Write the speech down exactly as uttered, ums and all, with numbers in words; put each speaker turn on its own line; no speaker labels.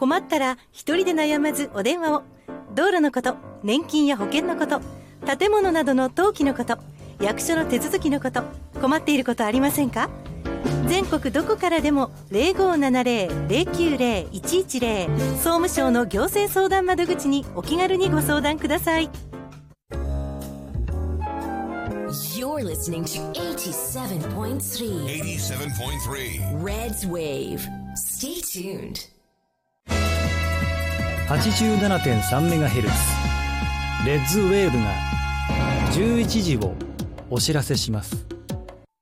困ったら一人で悩まずお電話を。道路のこと、年金や保険のこと、建物などの登記のこと、役所の手続きのこと、困っていることありませんか？全国どこからでも ゼロごーななゼロ ゼロきゅうゼロ いちいちゼロ 総務省の行政相談窓口にお気軽にご相談ください。
You're listening to eighty-seven point three
eighty-seven point three
Red's Wave. Stay tuned.
はちじゅうななてんさんメガヘルツ レッズウェーブがじゅういちじをお知らせします。